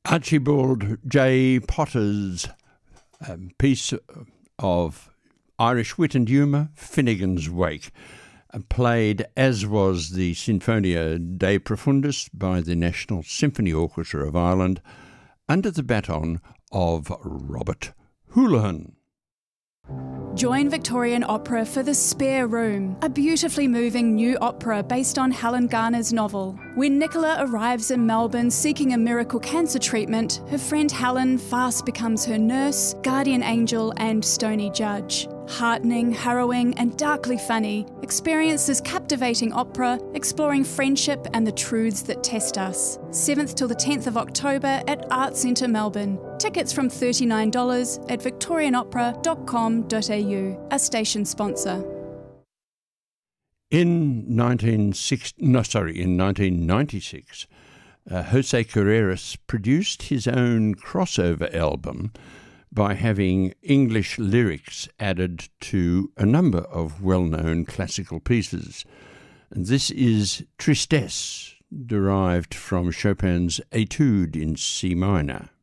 Archibald J. Potter's piece of Irish wit and humour, Finnegan's Wake, played, as was the Sinfonia de Profundis by the National Symphony Orchestra of Ireland, under the baton of Robert Houlihan. Join Victorian Opera for The Spare Room, a beautifully moving new opera based on Helen Garner's novel. When Nicola arrives in Melbourne seeking a miracle cancer treatment, her friend Helen fast becomes her nurse, guardian angel and stony judge. Heartening, harrowing and darkly funny, experience this captivating opera exploring friendship and the truths that test us. 7th till the 10th of October at Arts Centre Melbourne. Tickets from $39 at victorianopera.com.au, a station sponsor. In 1996, Jose Carreras produced his own crossover album by having English lyrics added to a number of well-known classical pieces. And this is Tristesse, derived from Chopin's Etude in C minor.